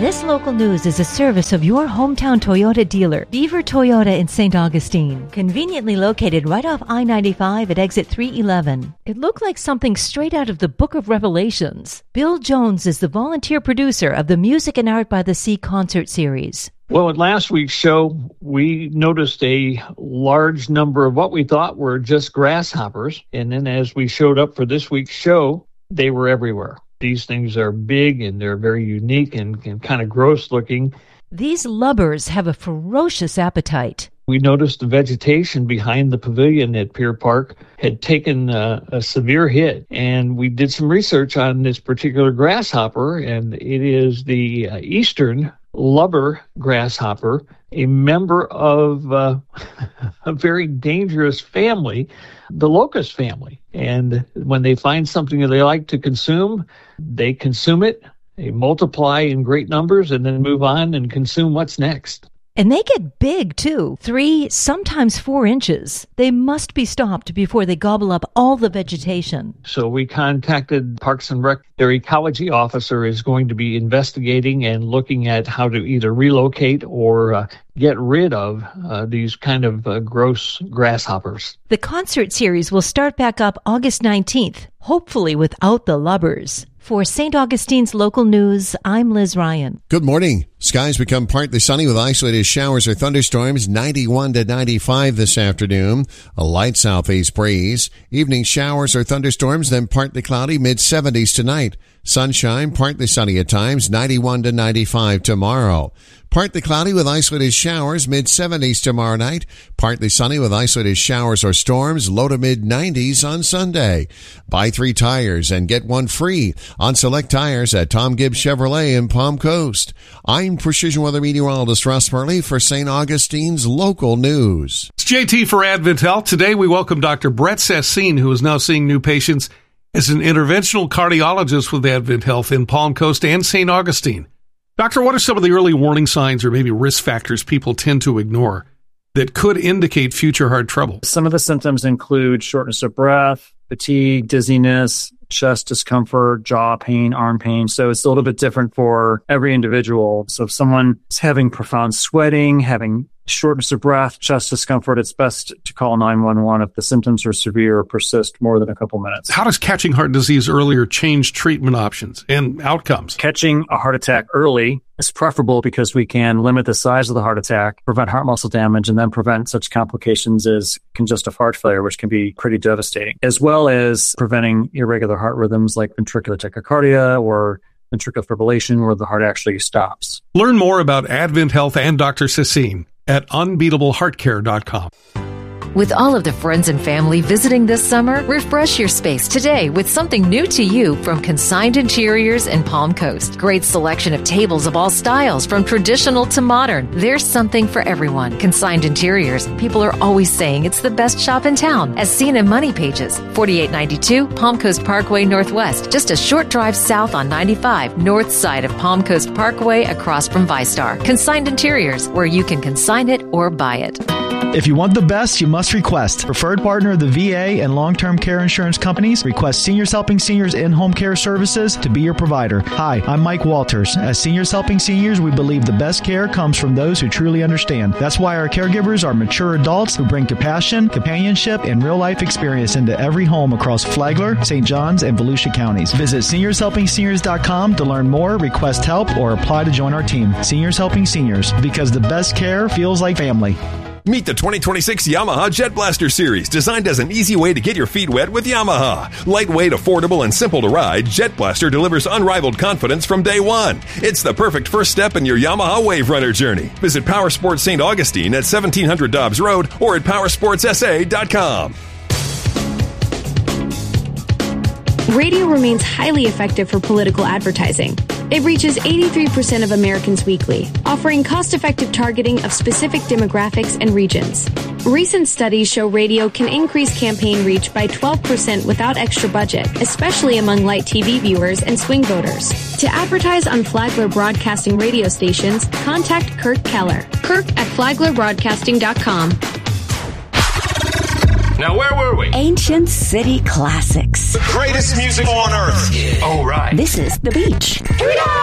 This local news is a service of your hometown Toyota dealer, Beaver Toyota in St. Augustine, conveniently located right off I-95 at exit 311. It looked like something straight out of the Book of Revelations. Bill Jones is the volunteer producer of the Music and Art by the Sea concert series. Well, at last week's show, we noticed a large number of what we thought were just grasshoppers. And then as we showed up for this week's show, they were everywhere. These things are big and they're very unique and kind of gross looking. These lubbers have a ferocious appetite. We noticed the vegetation behind the pavilion at Pier Park had taken a severe hit. And we did some research on this particular grasshopper, and it is the eastern lubber grasshopper, a member of a very dangerous family, the locust family. And when they find something that they like to consume, they consume it, they multiply in great numbers, and then move on and consume what's next. And they get big, too. 3, sometimes 4 inches. They must be stopped before they gobble up all the vegetation. So we contacted Parks and Rec. Their ecology officer is going to be investigating and looking at how to either relocate or get rid of these kind of gross grasshoppers. The concert series will start back up August 19th, hopefully without the lubbers. For St. Augustine's local news, I'm Liz Ryan. Good morning. Skies become partly sunny with isolated showers or thunderstorms, 91 to 95 this afternoon. A light southeast breeze. Evening showers or thunderstorms, then partly cloudy, mid-70s tonight. Sunshine, partly sunny at times, 91 to 95 tomorrow. Partly cloudy with isolated showers, mid-70s tomorrow night. Partly sunny with isolated showers or storms, low to mid-90s on Sunday. Buy 3 tires and get 1 free on select tires at Tom Gibbs Chevrolet in Palm Coast. I'm Precision Weather Meteorologist Russ Murley for St. Augustine's local news. It's JT for Advent Health. Today we welcome Dr. Brett Sassine, who is now seeing new patients as an interventional cardiologist with Advent Health in Palm Coast and St. Augustine. Doctor, what are some of the early warning signs or maybe risk factors people tend to ignore that could indicate future heart trouble? Some of the symptoms include shortness of breath, fatigue, dizziness, chest discomfort, jaw pain, arm pain. So it's a little bit different for every individual. So if someone is having profound sweating, having shortness of breath, chest discomfort, it's best to call 911 if the symptoms are severe or persist more than a couple minutes. How does catching heart disease earlier change treatment options and outcomes? Catching a heart attack early is preferable because we can limit the size of the heart attack, prevent heart muscle damage, and then prevent such complications as congestive heart failure, which can be pretty devastating, as well as preventing irregular heart rhythms like ventricular tachycardia or ventricular fibrillation where the heart actually stops. Learn more about Advent Health and Dr. Sassine at unbeatableheartcare.com. With all of the friends and family visiting this summer, refresh your space today with something new to you from Consigned Interiors in Palm Coast. Great selection of tables of all styles, from traditional to modern. There's something for everyone. Consigned Interiors. People are always saying it's the best shop in town, as seen in Money Pages. 4892 Palm Coast Parkway Northwest, just a short drive south on 95, north side of Palm Coast Parkway across from ViStar. Consigned Interiors, where you can consign it or buy it. If you want the best, you must request. Preferred partner of the VA and long-term care insurance companies, request Seniors Helping Seniors in-home care services to be your provider. Hi, I'm Mike Walters. As Seniors Helping Seniors, we believe the best care comes from those who truly understand. That's why our caregivers are mature adults who bring compassion, companionship, and real-life experience into every home across Flagler, St. Johns, and Volusia counties. Visit SeniorsHelpingSeniors.com to learn more, request help, or apply to join our team. Seniors Helping Seniors, because the best care feels like family. Meet the 2026 Yamaha Jet Blaster Series, designed as an easy way to get your feet wet with Yamaha. Lightweight, affordable, and simple to ride, Jet Blaster delivers unrivaled confidence from day one. It's the perfect first step in your Yamaha Wave Runner journey. Visit Powersports St. Augustine at 1700 Dobbs Road or at powersportsa.com. Radio remains highly effective for political advertising. It reaches 83% of Americans weekly, offering cost-effective targeting of specific demographics and regions. Recent studies show radio can increase campaign reach by 12% without extra budget, especially among light TV viewers and swing voters. To advertise on Flagler Broadcasting radio stations, contact Kirk Keller. Kirk at FlaglerBroadcasting.com. Now, where were we? Ancient City Classics. The greatest music on earth. Yeah. Oh, right. This is The Beach. Here we go!